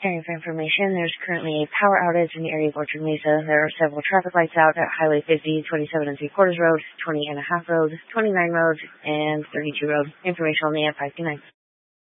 Area for information, there's currently a power outage in the area of Orchard Mesa. There are several traffic lights out at Highway 50, 27 and 3/4 Road, 20 and a half Road, 29 Road, and 32 Road. Information on the at 529.